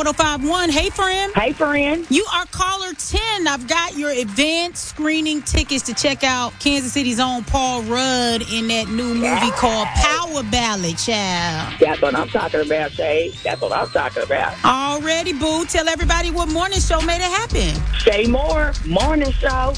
1051. Hey, friend. Hey, friend. You are caller 10. I've got your advanced screening tickets to check out Kansas City's own Paul Rudd in that new movie called Power Ballad, child. That's what I'm talking about, Shay. That's what I'm talking about. Already, boo. Tell everybody what morning show made it happen. Say more. Morning show.